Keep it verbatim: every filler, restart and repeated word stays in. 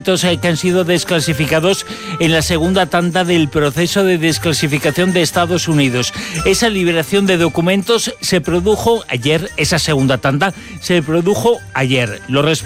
que han sido desclasificados en la segunda tanda del proceso de desclasificación de Estados Unidos. Esa liberación de documentos se produjo ayer, esa segunda tanda se produjo ayer. Los